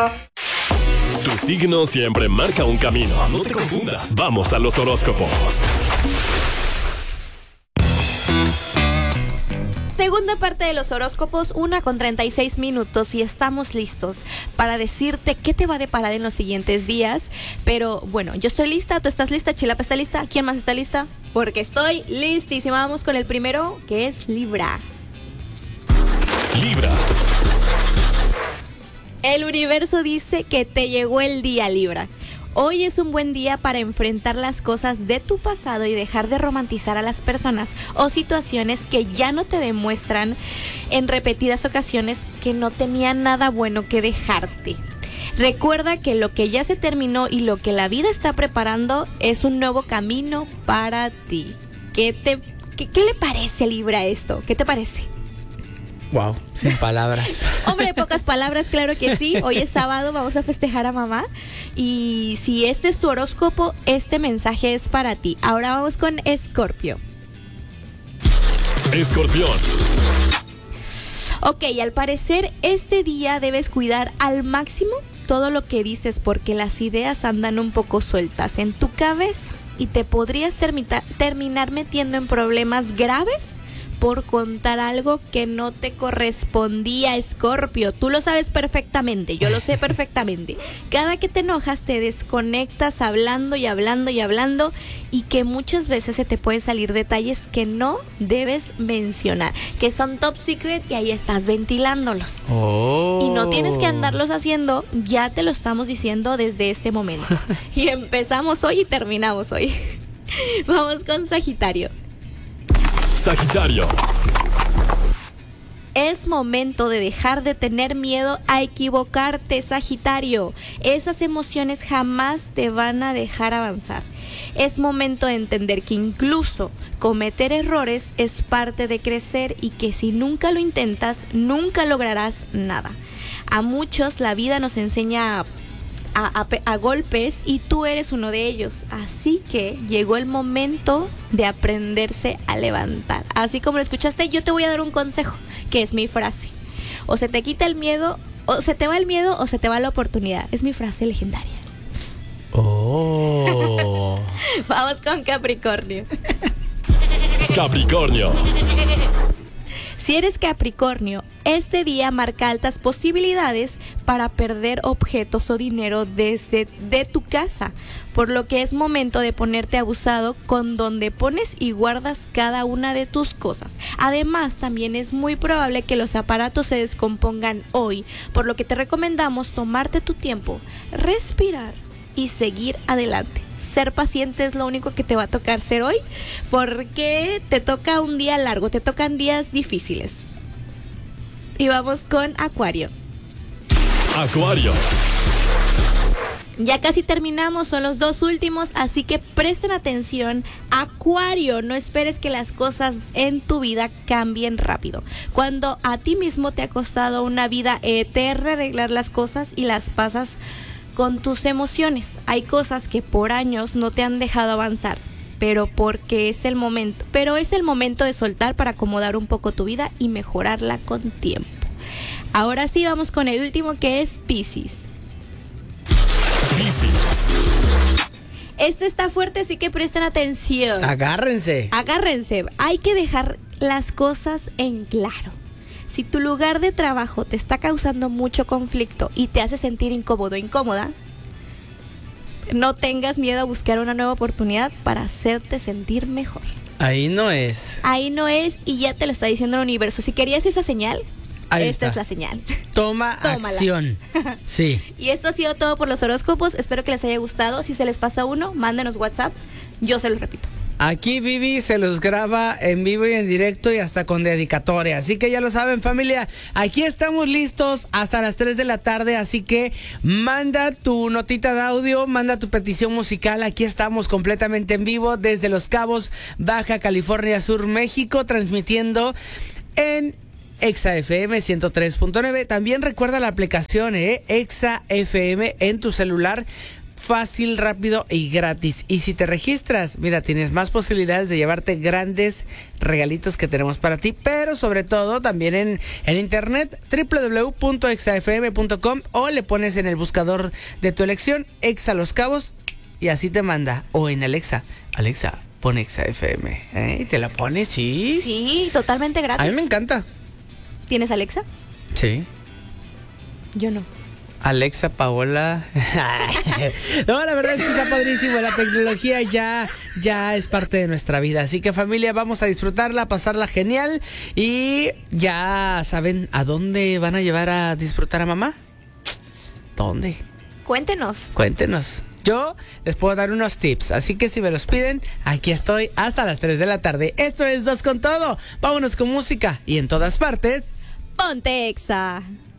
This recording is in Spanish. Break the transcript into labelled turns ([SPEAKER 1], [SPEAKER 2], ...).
[SPEAKER 1] Tu signo siempre marca un camino. No te confundas. Vamos a los horóscopos.
[SPEAKER 2] Segunda parte de los horóscopos, 1:36 y estamos listos para decirte qué te va a deparar en los siguientes días. Pero bueno, yo estoy lista, tú estás lista, Chilapa está lista, ¿quién más está lista? Porque estoy listísima. Vamos con el primero, que es Libra.
[SPEAKER 1] Libra.
[SPEAKER 2] El universo dice que te llegó el día, Libra. Hoy es un buen día para enfrentar las cosas de tu pasado y dejar de romantizar a las personas o situaciones que ya no te demuestran en repetidas ocasiones que no tenían nada bueno que dejarte. Recuerda que lo que ya se terminó y lo que la vida está preparando es un nuevo camino para ti. ¿Qué le parece, Libra, esto? ¿Qué te parece?
[SPEAKER 3] Wow, sin palabras.
[SPEAKER 2] Hombre, pocas palabras, claro que sí. Hoy es sábado, vamos a festejar a mamá. Y si este es tu horóscopo, este mensaje es para ti. Ahora vamos con Escorpio.
[SPEAKER 1] Escorpión.
[SPEAKER 2] Ok, al parecer este día debes cuidar al máximo todo lo que dices porque las ideas andan un poco sueltas en tu cabeza y te podrías terminar metiendo en problemas graves por contar algo que no te correspondía, Escorpio. Tú lo sabes perfectamente, yo lo sé perfectamente. Cada que te enojas te desconectas hablando y hablando y hablando y que muchas veces se te pueden salir detalles que no debes mencionar, que son top secret y ahí estás ventilándolos. Y no tienes que andarlos haciendo, ya te lo estamos diciendo desde este momento. Y empezamos hoy y terminamos hoy. Vamos con Sagitario.
[SPEAKER 1] Sagitario.
[SPEAKER 2] Es momento de dejar de tener miedo a equivocarte, Sagitario. Esas emociones jamás te van a dejar avanzar. Es momento de entender que incluso cometer errores es parte de crecer y que si nunca lo intentas, nunca lograrás nada. A muchos la vida nos enseña a golpes y tú eres uno de ellos, así que llegó el momento de aprenderse a levantar. Así como lo escuchaste, yo te voy a dar un consejo, que es mi frase: o se te quita el miedo, o se te va el miedo, o se te va la oportunidad. Es mi frase legendaria. Vamos con Capricornio.
[SPEAKER 1] Capricornio.
[SPEAKER 2] Si eres Capricornio, este día marca altas posibilidades para perder objetos o dinero desde tu casa, por lo que es momento de ponerte abusado con donde pones y guardas cada una de tus cosas. Además, también es muy probable que los aparatos se descompongan hoy, por lo que te recomendamos tomarte tu tiempo, respirar y seguir adelante. Ser paciente es lo único que te va a tocar ser hoy, porque te toca un día largo, te tocan días difíciles. Y vamos con Acuario.
[SPEAKER 1] Acuario.
[SPEAKER 2] Ya casi terminamos, son los dos últimos, así que presten atención. Acuario, no esperes que las cosas en tu vida cambien rápido. Cuando a ti mismo te ha costado una vida eterna arreglar las cosas y las pasas con tus emociones. Hay cosas que por años no te han dejado avanzar, pero es el momento de soltar para acomodar un poco tu vida y mejorarla con tiempo. Ahora sí, vamos con el último, que es Piscis.
[SPEAKER 1] Piscis.
[SPEAKER 2] Este está fuerte, así que presten atención.
[SPEAKER 3] Agárrense.
[SPEAKER 2] Hay que dejar las cosas en claro. Si tu lugar de trabajo te está causando mucho conflicto y te hace sentir incómodo o incómoda, no tengas miedo a buscar una nueva oportunidad para hacerte sentir mejor.
[SPEAKER 3] Ahí no es
[SPEAKER 2] Y ya te lo está diciendo el universo. Si querías esa señal, esta es la señal.
[SPEAKER 3] Tómala. Acción. Sí.
[SPEAKER 2] Y esto ha sido todo por los horóscopos. Espero que les haya gustado. Si se les pasa uno, mándenos WhatsApp. Yo se los repito.
[SPEAKER 3] Aquí Vivi se los graba en vivo y en directo y hasta con dedicatoria. Así que ya lo saben, familia. Aquí estamos listos hasta las 3 de la tarde. Así que manda tu notita de audio, manda tu petición musical. Aquí estamos completamente en vivo desde Los Cabos, Baja California Sur, México, transmitiendo en Exa FM 103.9. También recuerda la aplicación Exa FM en tu celular. fácil, rápido y gratis. Y si te registras, mira, tienes más posibilidades de llevarte grandes regalitos que tenemos para ti, pero sobre todo también en internet, www.exafm.com, o le pones en el buscador de tu elección Exa Los Cabos y así te manda. O en Alexa, pon Exa FM. ¿Y te la pones? Sí.
[SPEAKER 2] Sí, totalmente gratis.
[SPEAKER 3] A mí me encanta.
[SPEAKER 2] ¿Tienes Alexa?
[SPEAKER 3] Sí.
[SPEAKER 2] Yo no.
[SPEAKER 3] Alexa, Paola. No, la verdad es que está padrísimo. La tecnología ya es parte de nuestra vida. Así que, familia, vamos a disfrutarla, pasarla genial. Y ya saben a dónde van a llevar a disfrutar a mamá. ¿Dónde? Cuéntenos. Yo les puedo dar unos tips, así que si me los piden, aquí estoy hasta las 3 de la tarde. Esto es Dos con Todo. Vámonos con música y en todas partes,
[SPEAKER 2] Ponte Exa.